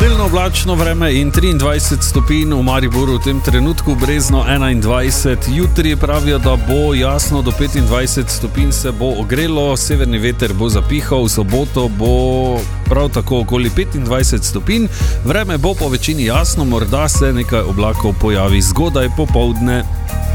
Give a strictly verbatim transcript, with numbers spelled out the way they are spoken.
Delno oblačno vreme in triindvajset stopinj v Mariboru, v tem trenutku Brezno enaindvajset. Jutri pravijo, da bo jasno do petindvajset stopinj, se bo ogrelo, severni veter bo zapihal, v soboto bo prav tako okoli petindvajset stopinj. Vreme bo po večini jasno, morda se nekaj oblakov pojavi zgodaj popoldne.